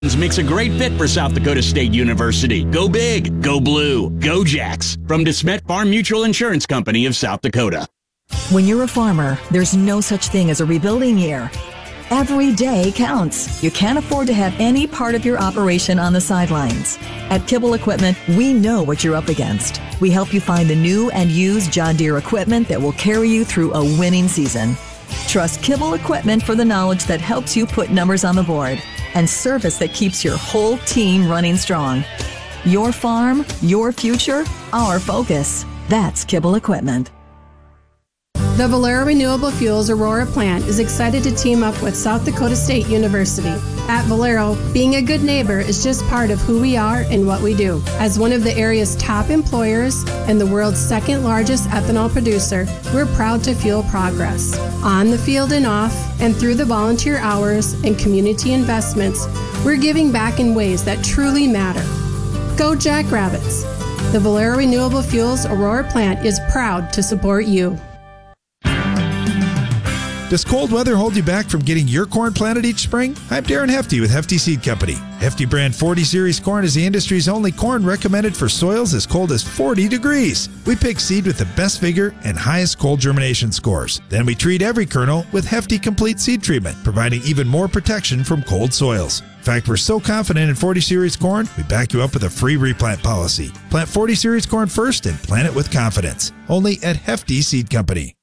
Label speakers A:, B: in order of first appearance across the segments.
A: Makes a great fit for South Dakota State University. Go big, go blue, go Jacks. From DeSmet Farm Mutual Insurance Company of South Dakota.
B: When you're a farmer, there's no such thing as a rebuilding year. Every day counts. You can't afford to have any part of your operation on the sidelines. At Kibble Equipment, we know what you're up against. We help you find the new and used John Deere equipment that will carry you through a winning season. Trust Kibble Equipment for the knowledge that helps you put numbers on the board and service that keeps your whole team running strong. Your farm, your future, our focus. That's Kibble Equipment.
C: The Valero Renewable Fuels Aurora plant is excited to team up with South Dakota State University. At Valero, being a good neighbor is just part of who we are and what we do. As one of the area's top employers and the world's second largest ethanol producer, we're proud to fuel progress. On the field and off, and through the volunteer hours and community investments, we're giving back in ways that truly matter. Go Jackrabbits! The Valero Renewable Fuels Aurora plant is proud to support you.
D: Does cold weather hold you back from getting your corn planted each spring? I'm Darren Hefty with Hefty Seed Company. Hefty brand 40 Series corn is the industry's only corn recommended for soils as cold as 40 degrees. We pick seed with the best vigor and highest cold germination scores. Then we treat every kernel with Hefty Complete Seed Treatment, providing even more protection from cold soils. In fact, we're so confident in 40 Series corn, we back you up with a free replant policy. Plant 40 Series corn first and plant it with confidence. Only at Hefty Seed Company.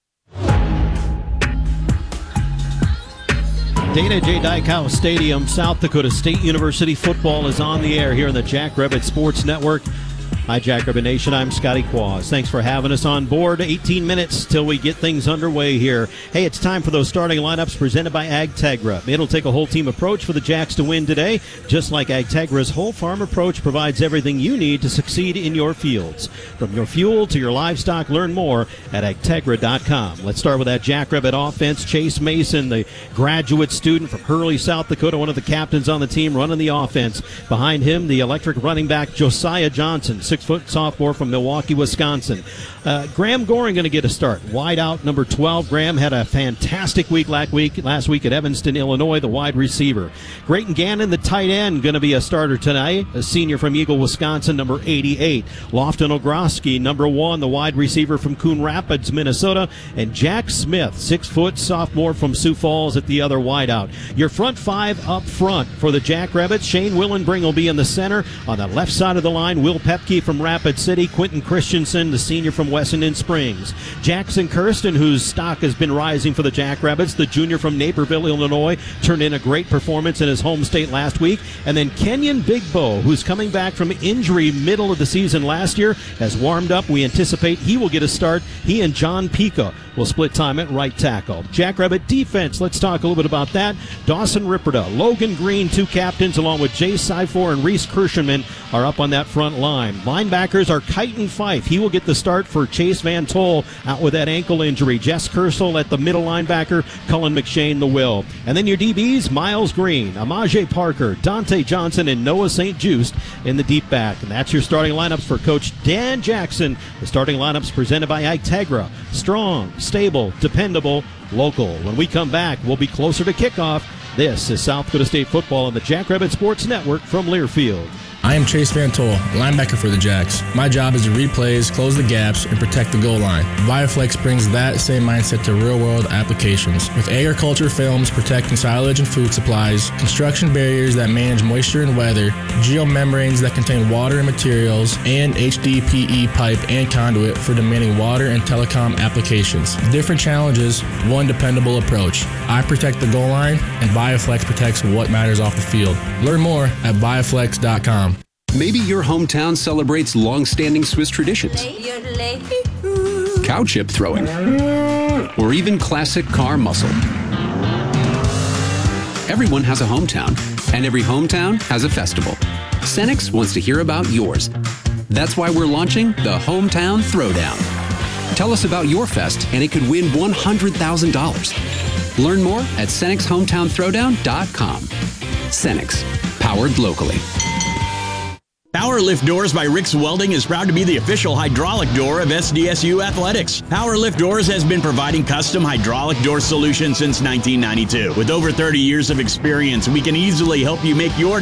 E: Dana J. Dykhouse Stadium, South Dakota State University football is on the air here on the Jackrabbit Sports Network. Hi, Jackrabbit Nation. I'm Scotty Quaz. Thanks for having us on board. 18 minutes till we get things underway here. Hey, it's time for those starting lineups presented by AgTegra. It'll take a whole team approach for the Jacks to win today. Just like AgTegra's whole farm approach provides everything you need to succeed in your fields. From your fuel to your livestock, learn more at agtegra.com. Let's start with that Jackrabbit offense. Chase Mason, the graduate student from Hurley, South Dakota, one of the captains on the team running the offense. Behind him, the electric running back Josiah Johnson, 6-foot sophomore from Milwaukee, Wisconsin. Graham Goring going to get a start. Wide out, number 12. Graham had a fantastic week last week at Evanston, Illinois, the wide receiver. Grayton Gannon, the tight end, going to be a starter tonight. A senior from Eagle, Wisconsin, number 88. Lofton Ogroski, number 1, the wide receiver from Coon Rapids, Minnesota. And Jack Smith, 6-foot sophomore from Sioux Falls at the other wide out. Your front five up front for the Jackrabbits. Shane Willenbring will be in the center. On the left side of the line, Will Pepke from Rapid City, Quentin Christensen, the senior from Wessenden Springs. Jackson Kirsten, whose stock has been rising for the Jackrabbits, the junior from Naperville, Illinois, turned in a great performance in his home state last week. And then Kenyon Bigbo, who's coming back from injury middle of the season last year, has warmed up. We anticipate he will get a start. He and John Pica will split time at right tackle. Jackrabbit defense, let's talk a little bit about that. Dawson Ripperda, Logan Green, 2 captains, along with Jay Syfor and Reese Kirschenman are up on that front line. Linebackers are Kyton Fife. He will get the start for Chase Van Tol out with that ankle injury. Jess Kersel at the middle linebacker, Cullen McShane the will. And then your DBs, Miles Green, Amaje Parker, Dante Johnson, and Noah St. Just in the deep back. And that's your starting lineups for Coach Dan Jackson. The starting lineups presented by AgTegra. Strong, stable, dependable, local. When we come back, we'll be closer to kickoff. This is South Dakota State football on the Jackrabbit Sports Network from Learfield.
F: I am Chase Van Tol, linebacker for the Jacks. My job is to read plays, close the gaps, and protect the goal line. ViaFlex brings that same mindset to real-world applications. With agriculture films protecting silage and food supplies, construction barriers that manage moisture and weather, geomembranes that contain water and materials, and HDPE pipe and conduit for demanding water and telecom applications. Different challenges, one dependable approach. I protect the goal line, and ViaFlex protects what matters off the field. Learn more at ViaFlex.com.
G: Maybe your hometown celebrates long-standing Swiss traditions, cow chip throwing, or even classic car muscle. Everyone has a hometown, and every hometown has a festival. Cenex wants to hear about yours. That's why we're launching the Hometown Throwdown. Tell us about your fest, and it could win $100,000. Learn more at CenexHometownThrowdown.com. Cenex, powered locally.
A: Power Lift Doors by Rick's Welding is proud to be the official hydraulic door of SDSU Athletics. Power Lift Doors has been providing custom hydraulic door solutions since 1992. With over 30 years of experience, we can easily help you make your